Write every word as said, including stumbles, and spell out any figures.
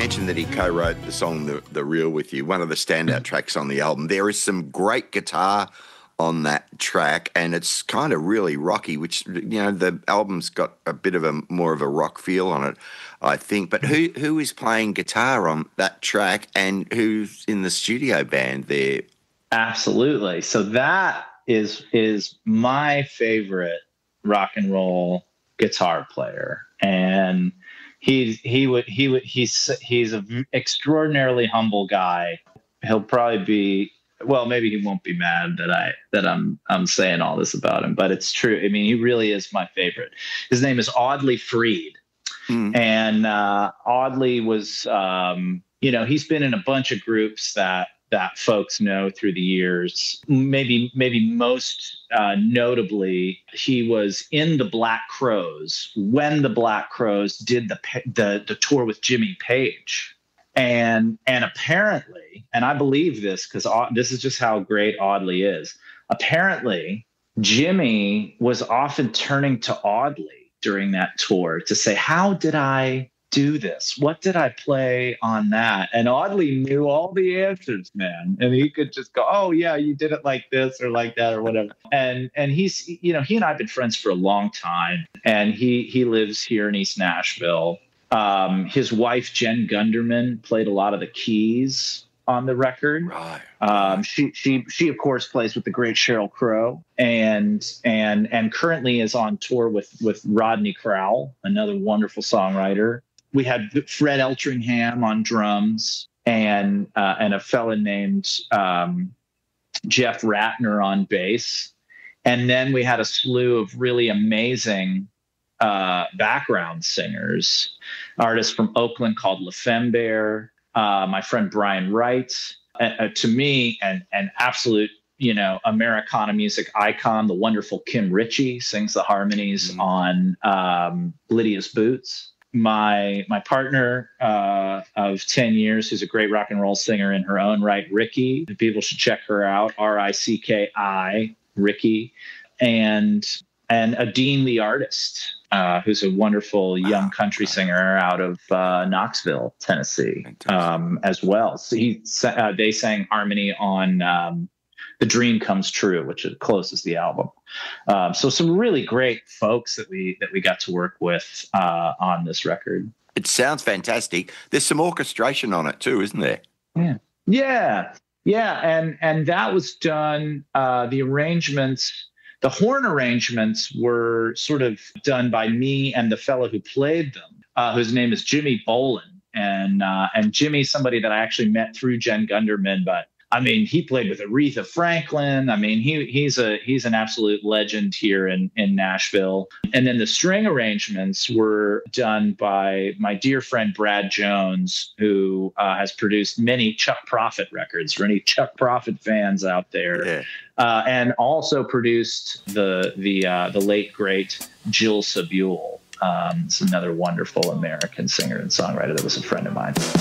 mentioned that he co-wrote the song The, the Real with you, one of the standout tracks on the album. There is some great guitar on that track, and it's kind of really rocky, which, you know, the album's got a bit of a more of a rock feel on it, I think. But who who is playing guitar on that track, and who's in the studio band there? Absolutely. So that is is my favorite rock and roll guitar player, and he's he would he would he's he's an extraordinarily humble guy. He'll probably be, well, maybe he won't be mad that I that I'm I'm saying all this about him, but it's true. I mean, he really is my favorite. His name is Audley Freed, mm. and uh, Audley was, um, you know, he's been in a bunch of groups that that folks know through the years. Maybe maybe most uh, notably, he was in the Black Crowes when the Black Crowes did the the, the tour with Jimmy Page. And and apparently, and I believe this because this is just how great Audley is, apparently Jimmy was often turning to Audley during that tour to say, how did I do this? What did I play on that? And Audley knew all the answers, man. And he could just go, oh, yeah, you did it like this or like that or whatever. And and he's, you know, he and I have been friends for a long time. And he he lives here in East Nashville. Um, his wife, Jen Gunderman, played a lot of the keys on the record. Right. Um, she, she, she, of course, plays with the great Sheryl Crow, and and and currently is on tour with with Rodney Crowell, another wonderful songwriter. We had Fred Eltringham on drums, and uh, and a fella named um, Jeff Ratner on bass, and then we had a slew of really amazing uh, background singers, artists from Oakland called La Femme Bear, uh, my friend Brian Wright, uh, uh, to me, an, an absolute, you know, Americana music icon, the wonderful Kim Ritchie sings the harmonies mm-hmm. on um, Lydia's Boots. My my partner uh, of ten years, who's a great rock and roll singer in her own right, Ricky. People should check her out, R I C K I, Ricky. And and Adine the artist, uh, who's a wonderful young country singer out of uh, Knoxville, Tennessee, um, as well. So he uh, they sang harmony on um, The Dream Comes True, which closes the album. Um, so some really great folks that we that we got to work with uh, on this record. It sounds fantastic. There's some orchestration on it too, isn't there? Yeah, yeah, yeah. And and that was done. Uh, the arrangements. The horn arrangements were sort of done by me and the fellow who played them, uh, whose name is Jimmy Bolin. And uh, and Jimmy's somebody that I actually met through Jen Gunderman, but I mean, he played with Aretha Franklin. I mean, he he's a he's an absolute legend here in, in Nashville. And then the string arrangements were done by my dear friend Brad Jones, who uh, has produced many Chuck Prophet records for any Chuck Prophet fans out there, yeah. uh, and also produced the the uh, the late great Jill Sabule. Um, it's another wonderful American singer and songwriter that was a friend of mine.